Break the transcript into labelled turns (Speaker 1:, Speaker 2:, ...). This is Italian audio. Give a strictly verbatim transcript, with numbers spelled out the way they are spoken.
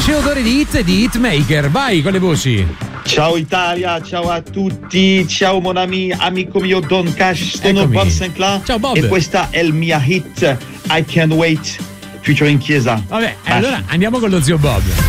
Speaker 1: conosceutore di hit e di hitmaker. Vai con le voci.
Speaker 2: Ciao Italia, ciao a tutti, ciao mon ami, amico mio Don Cash, sono
Speaker 1: Eccomi.
Speaker 2: Bob Sinclair.
Speaker 1: Ciao, Bob.
Speaker 2: E questa è il mia hit I Can't Wait, featuring Chiesa.
Speaker 1: Vabbè,
Speaker 2: Baci.
Speaker 1: allora andiamo con lo zio Bob.